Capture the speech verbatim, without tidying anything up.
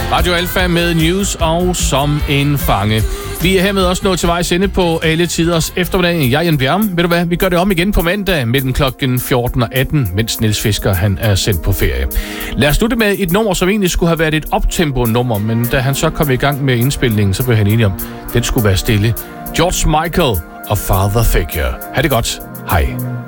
Radio Alfa med news og som en fange. Vi er hermed også nået til vejs ende på alle tiders eftermiddag. Jeg er Jan Bjerm. Ved du hvad? Vi gør det om igen på mandag mellem klokken fjorten og atten, mens Niels Fisker han er sendt på ferie. Lad os slutte med et nummer, som egentlig skulle have været et optempo-nummer, men da han så kom i gang med indspilningen, så blev han enig om, den skulle være stille. George Michael og Father Figure. Ha' det godt. Hej.